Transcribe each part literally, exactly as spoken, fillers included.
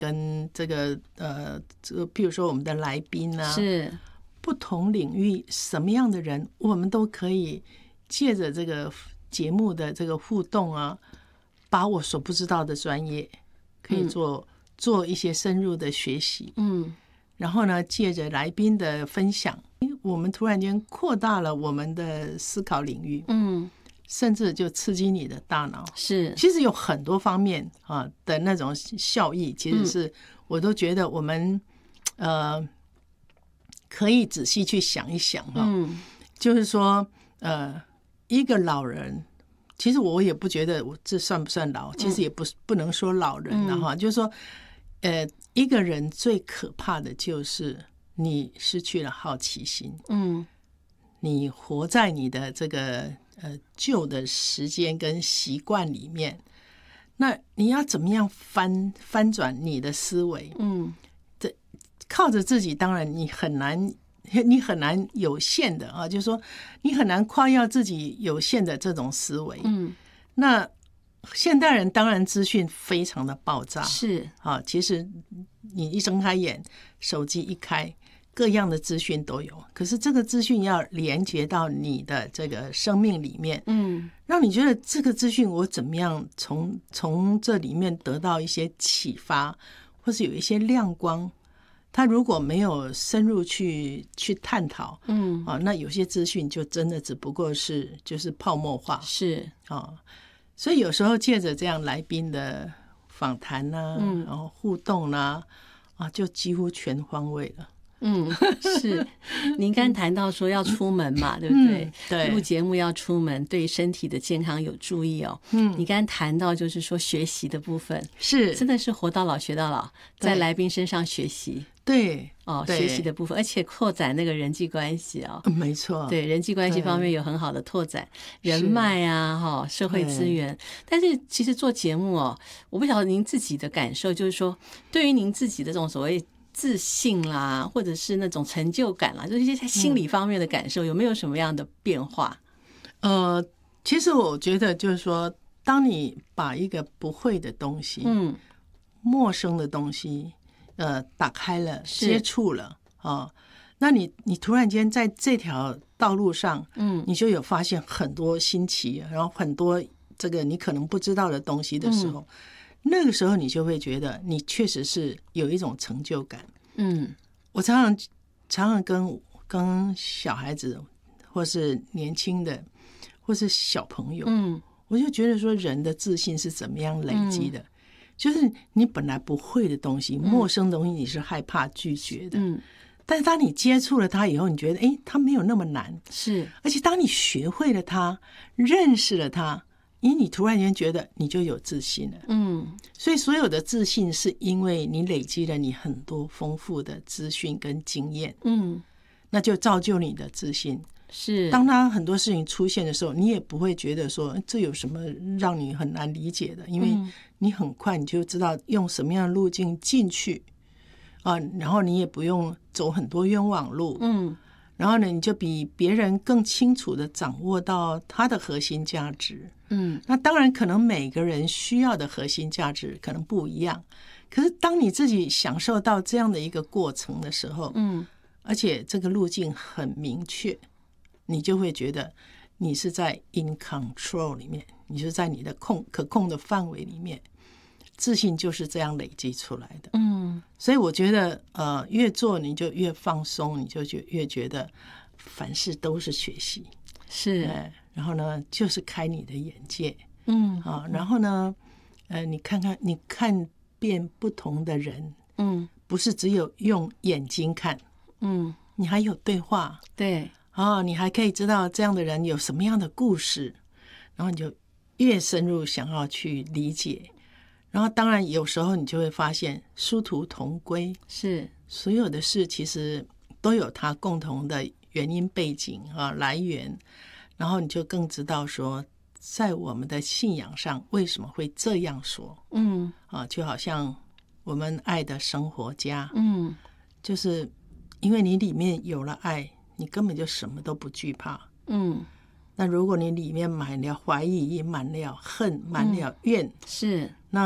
跟这个呃，这个譬如说我们的来宾啊， 是不同领域什么样的人，我们都可以借着这个节目的这个互动啊，把我所不知道的专业可以做、嗯、做一些深入的学习。 嗯， 然后呢，借着来宾的分享，我们突然间扩大了我们的思考领域。 嗯。 甚至就刺激你的大脑， 是， 其实有很多方面啊的那种效益，其实是我都觉得我们、嗯、呃可以仔细去想一想哈、嗯。就是说呃一个老人，其实我也不觉得我这算不算老，其实也不不能说老人了哈、嗯。就是说呃一个人最可怕的就是你失去了好奇心，嗯，你活在你的这个。呃，旧的时间跟习惯里面，那你要怎么样翻翻转你的思维？嗯，这靠着自己，当然你很难，你很难有限的啊，就是说你很难夸耀自己有限的这种思维。嗯，那现代人当然资讯非常的爆炸， 是啊，其实你一睁开眼，手机一开。各样的资讯都有，可是这个资讯要连接到你的这个生命里面，嗯，让你觉得这个资讯我怎么样从从这里面得到一些启发，或是有一些亮光。他如果没有深入去去探讨，嗯，啊，那有些资讯就真的只不过是就是泡沫化， 是啊，所以有时候借着这样来宾的访谈啊，嗯，然后互动啊，啊，就几乎全方位了。 嗯，是。您刚谈到说要出门嘛，对不对？ 嗯、对， 录节目要出门，对身体的健康有注意哦。嗯，你刚刚谈到就是说学习的部分， 是真的是活到老学到老，在来宾身上学习。 对哦，学习的部分，而且扩展那个人际关系哦， 没错， 对人际关系方面有很好的拓展，人脉啊，哈，社会资源。但是其实做节目哦，我不晓得您自己的感受，就是说，对于您自己的这种所谓自信啦，或者是那种成就感啦，就是一些心理方面的感受，嗯、有没有什么样的变化？ 呃，其实我觉得就是说，当你把一个不会的东西，嗯，陌生的东西。呃，打开了，接触了啊、哦，那你你突然间在这条道路上，嗯，你就有发现很多新奇，然后很多这个你可能不知道的东西的时候，嗯、那个时候你就会觉得你确实是有一种成就感。嗯，我常常常常跟跟小孩子，或是年轻的，或是小朋友，嗯，我就觉得说人的自信是怎么样累积的。嗯，就是你本来不会的东西，陌生的东西你是害怕拒绝的，嗯，但是当你接触了它以后，你觉得哎，它没有那么难， 是， 而且当你学会了它，认识了它，因你突然间觉得你就有自信了，嗯，所以所有的自信是因为你累积了你很多丰富的资讯跟经验，嗯，那就造就你的自信。 是， 当他很多事情出现的时候，你也不会觉得说这有什么让你很难理解的，因为你很快你就知道用什么样的路径进去啊，然后你也不用走很多冤枉路，嗯，然后呢，你就比别人更清楚的掌握到他的核心价值，嗯，那当然可能每个人需要的核心价值可能不一样，可是当你自己享受到这样的一个过程的时候，嗯，而且这个路径很明确。你就会觉得你是在 in control 里面，你是在你的控可控的范围里面，自信就是这样累积出来的。嗯，所以我觉得呃，越做你就越放松，你就越觉得凡事都是学习， 是、 呃，然后呢就是开你的眼界，嗯啊，然后呢呃，你看看你看遍不同的人，嗯，不是只有用眼睛看，嗯，你还有对话， 对。 哦，你还可以知道这样的人有什么样的故事，然后你就越深入想要去理解，然后当然有时候你就会发现殊途同归， 是所有的事其实都有它共同的原因背景啊来源，然后你就更知道说在我们的信仰上为什么会这样说，嗯啊，就好像我们爱的生活家，嗯，就是因为你里面有了爱，你根本就什么都不惧怕，嗯，那如果你里面满了怀疑，满了恨，满了怨， 嗯、是， 那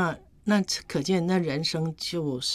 那可见那人生就